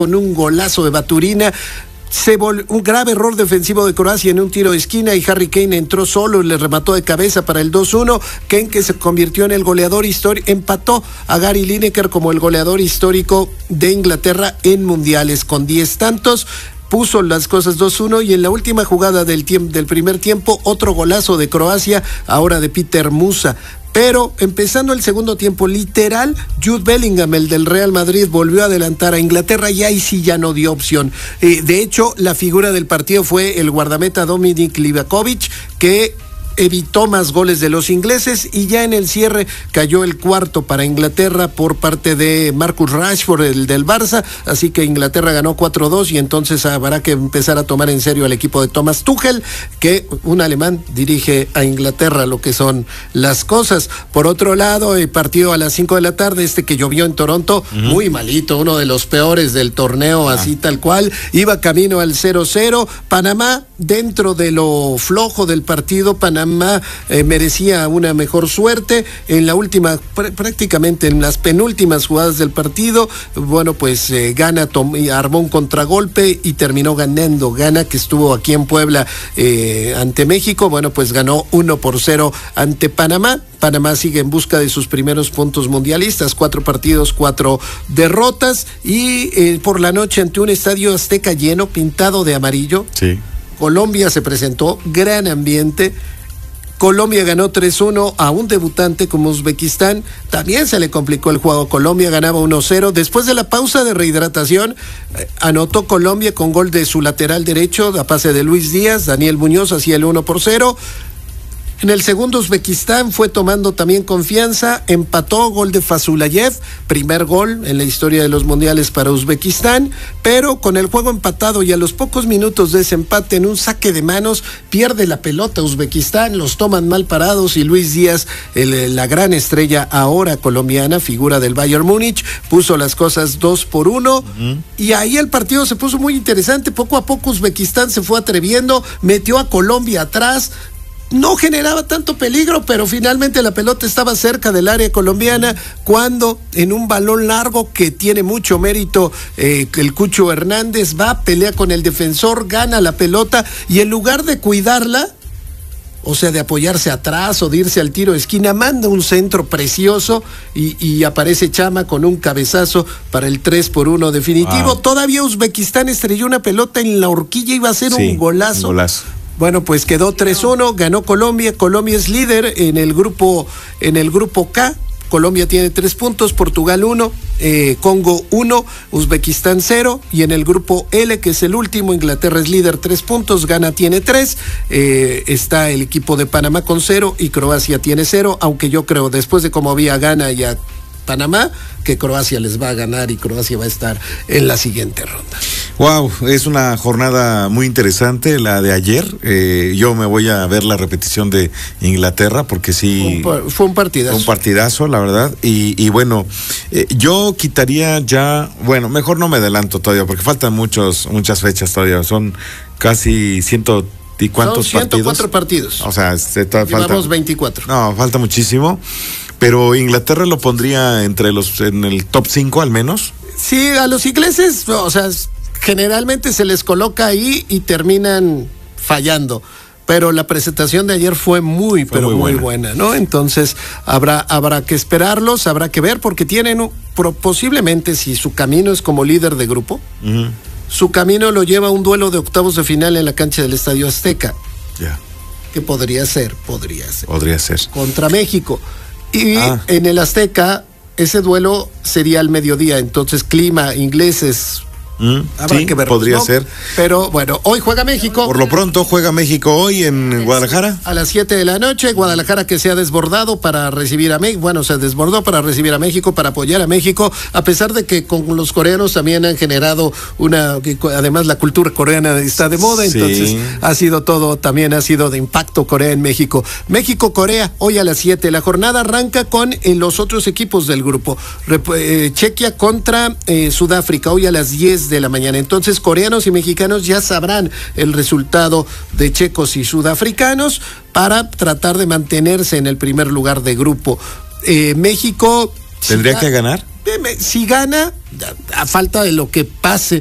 con un golazo de Baturina. Un grave error defensivo de Croacia en un tiro de esquina y Harry Kane entró solo y le remató de cabeza para el 2-1. Kane, que se convirtió en el goleador histórico, empató a Gary Lineker como el goleador histórico de Inglaterra en mundiales con 10 tantos. Puso las cosas 2-1 y en la última jugada del primer tiempo otro golazo de Croacia, ahora de Peter Musa. Pero empezando el segundo tiempo, literal, Jude Bellingham, el del Real Madrid, volvió a adelantar a Inglaterra y ahí sí ya no dio opción. De hecho, la figura del partido fue el guardameta Dominik Livakovic, que evitó más goles de los ingleses, y ya en el cierre cayó el cuarto para Inglaterra por parte de Marcus Rashford, el del Barça, así que Inglaterra ganó 4-2 y entonces habrá que empezar a tomar en serio al equipo de Thomas Tuchel, que un alemán dirige a Inglaterra, lo que son las cosas. Por otro lado, el partido a las 5 de la tarde, que llovió en Toronto, muy malito, uno de los peores del torneo, así tal cual, iba camino al 0-0, Panamá, dentro de lo flojo del partido, Panamá merecía una mejor suerte en la última, prácticamente en las penúltimas jugadas del partido. Bueno, pues Ghana armó un contragolpe y terminó ganando. Ghana, que estuvo aquí en Puebla ante México, bueno, pues ganó 1-0 ante Panamá. Panamá sigue en busca de sus primeros puntos mundialistas, 4 partidos, 4 derrotas, y por la noche ante un estadio Azteca lleno, pintado de amarillo. Sí. Colombia se presentó, gran ambiente. Colombia ganó 3-1 a un debutante como Uzbekistán. También se le complicó el juego. Colombia ganaba 1-0. Después de la pausa de rehidratación, anotó Colombia con gol de su lateral derecho, a pase de Luis Díaz. Daniel Muñoz hacía el 1-0. En el segundo, Uzbekistán fue tomando también confianza, empató, gol de Fasulayev, primer gol en la historia de los mundiales para Uzbekistán, pero con el juego empatado y a los pocos minutos de ese empate, en un saque de manos, pierde la pelota Uzbekistán, los toman mal parados y Luis Díaz, la gran estrella ahora colombiana, figura del Bayern Múnich, puso las cosas 2-1, y ahí el partido se puso muy interesante. Poco a poco Uzbekistán se fue atreviendo, metió a Colombia atrás. No generaba tanto peligro, pero finalmente la pelota estaba cerca del área colombiana cuando en un balón largo que tiene mucho mérito, el Cucho Hernández pelea con el defensor, gana la pelota y en lugar de cuidarla, o sea, de apoyarse atrás o de irse al tiro de esquina, manda un centro precioso y aparece Chama con un cabezazo para el 3-1 definitivo. Todavía Uzbekistán estrelló una pelota en la horquilla, iba a ser un golazo. Bueno, pues quedó 3-1, ganó Colombia. Colombia es líder en el grupo K. Colombia tiene 3 puntos, Portugal 1, Congo 1, Uzbekistán 0, y en el grupo L, que es el último, Inglaterra es líder, 3 puntos, Ghana tiene 3, está el equipo de Panamá con 0 y Croacia tiene 0, aunque yo creo, después de cómo había Ghana y a Panamá, que Croacia les va a ganar y Croacia va a estar en la siguiente ronda. Wow, es una jornada muy interesante la de ayer. Yo me voy a ver la repetición de Inglaterra porque sí fue un partidazo. Un partidazo, la verdad. Y bueno, yo quitaría ya, bueno, mejor no me adelanto todavía porque faltan muchas fechas todavía. Son casi 100 y cuántos partidos. 104 partidos. O sea, llevamos 24. No, falta muchísimo. Pero Inglaterra lo pondría en el top 5 al menos. Sí, a los ingleses, o sea, generalmente se les coloca ahí y terminan fallando. Pero la presentación de ayer fue muy buena, ¿no? Entonces habrá que esperarlos, habrá que ver, porque tienen posiblemente, si su camino es como líder de grupo, su camino lo lleva a un duelo de octavos de final en la cancha del Estadio Azteca. Ya. Que podría ser. Contra México. Y en el Azteca, ese duelo sería al mediodía, entonces clima, ingleses, habrá que ver. Podría ser. Pero bueno, hoy juega México. Por lo pronto juega México hoy en Guadalajara. A las 7 de la noche, Guadalajara, que se ha desbordado para recibir a México. Bueno, se desbordó para recibir a México, para apoyar a México, a pesar de que con los coreanos también han generado además la cultura coreana está de moda, entonces ha sido de impacto Corea en México. México-Corea, hoy a las 7. La jornada arranca con los otros equipos del grupo. Chequia contra Sudáfrica, hoy a las 10 de la mañana. Entonces, coreanos y mexicanos ya sabrán el resultado de checos y sudafricanos para tratar de mantenerse en el primer lugar de grupo. México ¿Tendría que ganar? Si gana, a falta de lo que pase